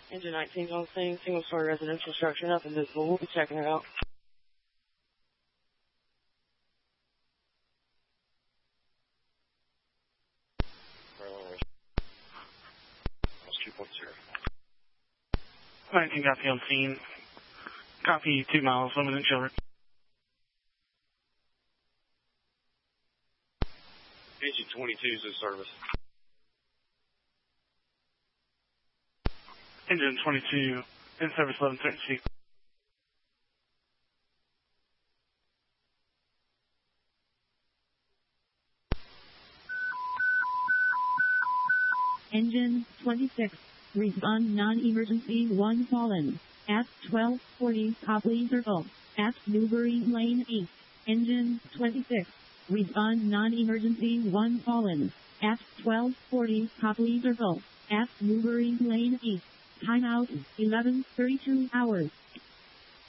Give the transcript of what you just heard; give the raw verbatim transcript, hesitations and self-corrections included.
Engine nineteen on scene, single story residential structure, nothing visible. We'll be checking it out. two point zero. nineteen copy on scene. Copy two miles, women and children. Engine twenty-two is in service. Engine twenty-two in service, eleven thirty. Engine twenty-six, respond non-emergency one fallen. At twelve forty, Copley Circle. At Newbury Lane eight. Engine twenty-six, respond non-emergency one fallen. At twelve forty, Copley Circle. At Newbury Lane eight. Timeout, eleven thirty-two hours.